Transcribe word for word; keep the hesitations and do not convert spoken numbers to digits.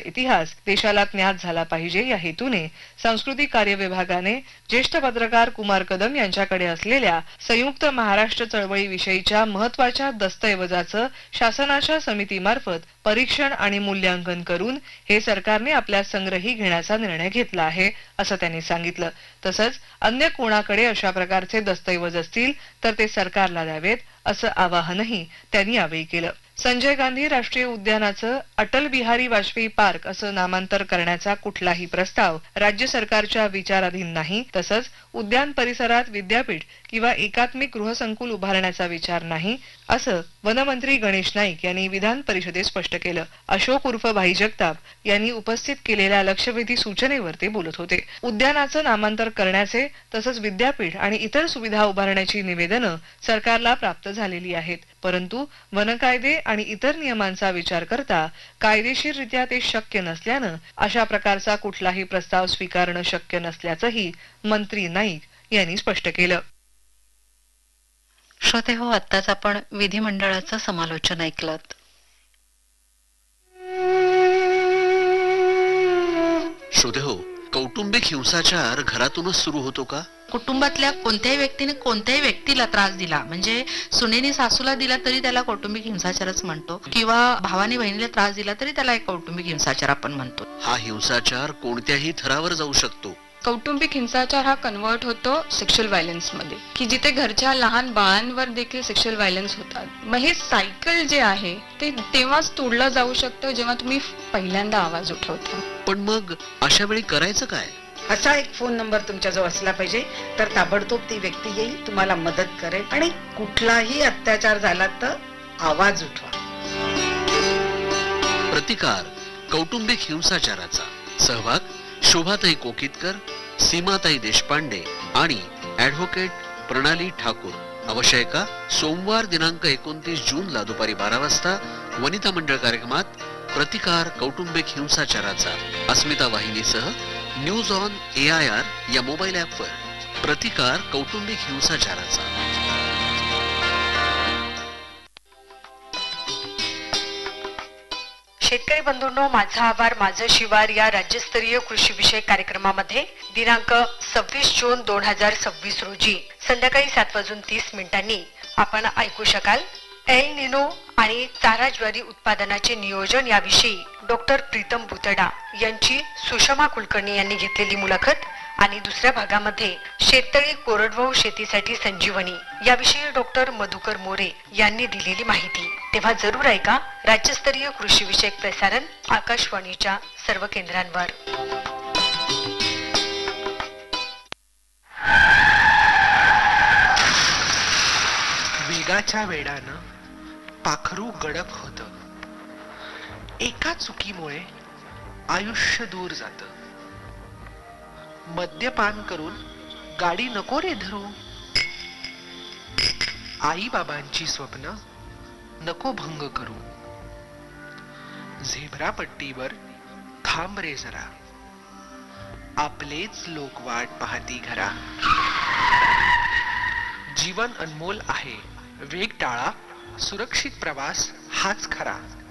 इतिहास देशाला ज्ञात झाला पाहिजे या हेतूने सांस्कृतिक कार्य विभागाने ज्येष्ठ पत्रकार कुमार कदम यांच्याकडे असलेल्या संयुक्त महाराष्ट्र चळवळीविषयीच्या महत्वाच्या दस्तऐवजाचं शासनाच्या समितीमार्फत परीक्षण आणि मूल्यांकन करून हे सरकारने आपल्या संग्रही घेण्याचा निर्णय घेतला आहे असं त्यांनी सांगितलं. तसंच अन्य कोणाकडे अशा प्रकारचे दस्तऐवज असतील तर ते सरकारला द्यावेत असं आवाहनही त्यांनी यावेळी केलं. संजय गांधी राष्ट्रीय उद्यानाचं अटल बिहारी वाजपेयी पार्क असं नामांतर करण्याचा कुठलाही प्रस्ताव राज्य सरकारच्या विचाराधीन नाही. तसंच उद्यान परिसरात विद्यापीठ किंवा एकात्मिक गृहसंकुल उभारण्याचा विचार नाही असं वनमंत्री गणेश नाईक यांनी विधान परिषदेत स्पष्ट केलं. अशोक उर्फ भाई जगताप यांनी उपस्थित केलेल्या लक्षवेधी सूचनेवर ते बोलत होते. उद्यानाचं नामांतर करण्याचे तसंच विद्यापीठ आणि इतर सुविधा उभारण्याची निवेदनं सरकारला प्राप्त झालेली आहेत. परंतु वनकायदे आणि इतर नियमांचा विचार करता कायदेशीररित्या ते शक्य नसल्यानं अशा प्रकारचा कुठलाही प्रस्ताव स्वीकारणं शक्य नसल्याचंही मंत्री नाईक यांनी स्पष्ट केलं. श्रोते हो, आत्ताच आपण विधिमंडळाचं समालोचन ऐकलं. श्रोते हो, कौटुंबिक हिंसाचार घरातूनच सुरू होतो का? कुटुंबातल्या कोणत्याही व्यक्तीने कोणत्याही व्यक्तीला त्रास दिला म्हणजे सुनेने सासूला दिला तरी त्याला कौटुंबिक हिंसाचारच म्हणतो, किंवा भावाने बहिणीला त्रास दिला तरी त्याला एक कौटुंबिक हिंसाचार आपण म्हणतो. हा हिंसाचार कोणत्याही थरावर जाऊ शकतो. कौटुंबिक हिंसाचार हा कन्वर्ट होतो सेक्शुअल व्हायलन्स मध्ये, की जिथे घरच्या लहान बाळांवर देखील सेक्शुअल व्हायलन्स होतात. मग हे सायकल जे आहे ते तेव्हाच तोडलं जाऊ शकतं जेव्हा तुम्ही पहिल्यांदा आवाज उठवता. पण मग अशा वेळी करायचं काय? असा एक फोन नंबर तुमच्याजवळ असला पाहिजे, तर ताबडतोब ती व्यक्ती येईल, तुम्हाला मदत करेल आणि कुठलाही अत्याचार झाला तर आवाज उठवा. प्रतिकार कौटुंबिक हिंसाचाराचा. सहभाग शोभाताई कोकितकर, सीमाताई देशपांडे आणि ऍडव्होकेट प्रणाली ठाकूर. अवश्यका सोमवार दिनांक एकोणतीस जूनला दुपारी बारा वाजता वनिता मंडळ कार्यक्रमात प्रतिकार कौटुंबिक हिंसाचाराचा अस्मिता वाहिनीसह news on A I R या मोबाईल ऍपवर. प्रतिकार कौटुंबिक हिंसाचाराचा. शेतकरी बंधूंनो, माझा आभार माझं शिवार या राज्यस्तरीय कृषी विषयक कार्यक्रमामध्ये दिनांक सव्वीस जून दोन हजार सव्वीस रोजी संध्याकाळी सात वाजून तीस मिनिटांनी आपण ऐकू शकाल एल निनो आणि चारा ज्वारी उत्पादनाचे नियोजन याविषयी डॉक्टर प्रीतम बुतडा यांची सुषमा कुलकर्णी यांनी घेतलेली मुलाखत, आणि दुसऱ्या भागामध्ये शेततळी कोरडवाहू शेतीसाठी संजीवनी याविषयी डॉक्टर मधुकर मोरे यांनी दिलेली माहिती. तेव्हा जरूर ऐका राज्यस्तरीय कृषी विषयक प्रसारण आकाशवाणीच्या सर्व केंद्रांवर. वेगाच्या वेडानं पाखरू गडप होत. एका चुकीमुळे आयुष्य दूर जात. मद्यपान करून गाडी नको रे धरू. आई बाबांची स्वप्न नको भंग करू. झेब्रा पट्टीवर थांब रे जरा. आपलेच लोक वाट पाहती घरा. जीवन अनमोल आहे, वेग टाळा, सुरक्षित प्रवास हाच खरा.